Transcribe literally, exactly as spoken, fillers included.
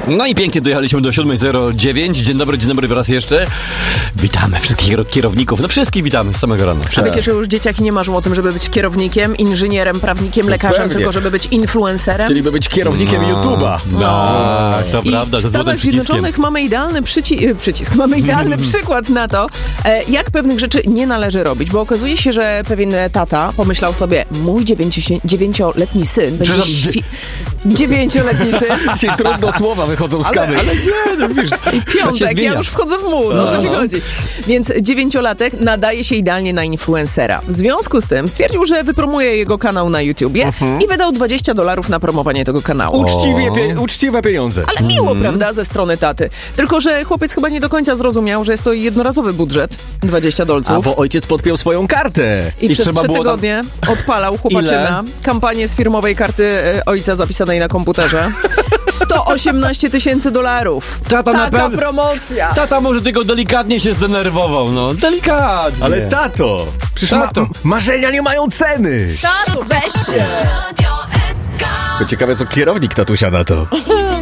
No i pięknie dojechaliśmy do siódma zero dziewięć. Dzień dobry, dzień dobry raz jeszcze. Witamy wszystkich kierowników. No wszystkich witamy z samego rana. A wiecie, że już dzieciaki nie marzą o tym, żeby być kierownikiem, inżynierem, prawnikiem, lekarzem, Pewnie. tylko żeby być influencerem? Chcieliby być kierownikiem No. YouTube'a. Tak, to I prawda, w ze złotym Stanach przyciskiem. Zjednoczonych mamy idealny przyci- e, przycisk, mamy idealny przykład na to, e, jak pewnych rzeczy nie należy robić, bo okazuje się, że pewien tata pomyślał sobie, mój dziewięcio- dziewięcioletni syn będzie Przepraszam, świ- dziewięcioletni syn Dzisiaj trudno słowa wychodzą z kamy. Ale nie, no wiesz, i piątek, ja już wchodzę w mód, o co ci chodzi. Więc dziewięciolatek nadaje się idealnie na influencera. W związku z tym stwierdził, że wypromuje jego kanał na YouTubie i wydał dwadzieścia dolarów na promowanie tego kanału. Uczciwie, pie- uczciwe pieniądze. Ale miło, prawda, ze strony taty. Tylko że chłopiec chyba nie do końca zrozumiał, że jest to jednorazowy budżet, dwadzieścia dolców. A bo ojciec podpiął swoją kartę. I, I przez trzeba trzy było tam- tygodnie odpalał chłopaczyna kampanię z firmowej karty e, ojca zapisanej na komputerze. sto osiemnaście tysięcy dolarów. Tata Taka naprawdę- promocja. Tata może tylko delikatnie się zdenerwował, no. Delikatnie. Ale tato, przecież Tato. Ma- marzenia nie mają ceny. Tato, weź się. Ciekawe, co kierownik tatusia na to.